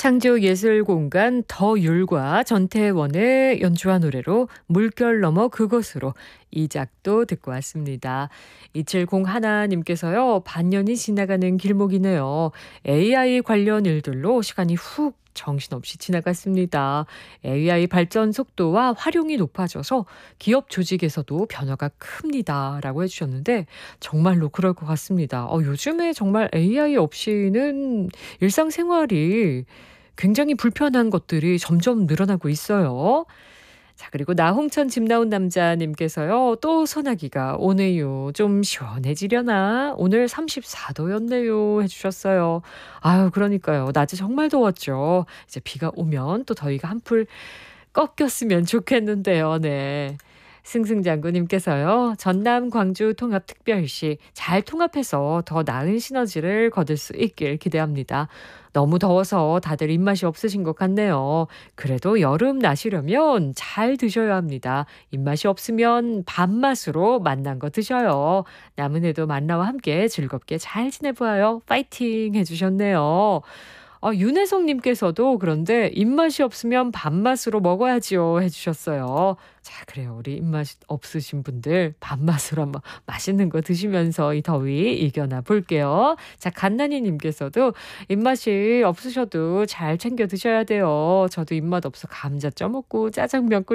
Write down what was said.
창조예술공간 더율과 전태원의 연주한 노래로 물결 너머 그곳으로 이 작도 듣고 왔습니다. 2701님께서요. 반년이 지나가는 길목이네요. AI 관련 일들로 시간이 훅 정신없이 지나갔습니다. AI 발전 속도와 활용이 높아져서 기업 조직에서도 변화가 큽니다. 라고 해주셨는데 정말로 그럴 것 같습니다. 요즘에 정말 AI 없이는 일상생활이 굉장히 불편한 것들이 점점 늘어나고 있어요. 자, 그리고 나홍천 집 나온 남자님께서요. 또 소나기가 오네요. 좀 시원해지려나? 오늘 34도였네요. 해주셨어요. 아유, 그러니까요. 낮에 정말 더웠죠. 이제 비가 오면 또 더위가 한풀 꺾였으면 좋겠는데요. 네. 승승장구님께서요. 전남 광주 통합특별시 잘 통합해서 더 나은 시너지를 거둘 수 있길 기대합니다. 너무 더워서 다들 입맛이 없으신 것 같네요. 그래도 여름 나시려면 잘 드셔야 합니다. 입맛이 없으면 밥맛으로 맛난 거 드셔요. 남은 해도 만나와 함께 즐겁게 잘 지내보아요. 파이팅 해주셨네요. 윤혜성님께서도 그런데 입맛이 없으면 밥맛으로 먹어야지요 해주셨어요. 자, 그래요. 우리 입맛이 없으신 분들 밥맛으로 한번 맛있는 거 드시면서 이 더위 이겨나 볼게요. 자, 갓나니님께서도 입맛이 없으셔도 잘 챙겨 드셔야 돼요. 저도 입맛 없어 감자 쪄먹고 짜장면 끓여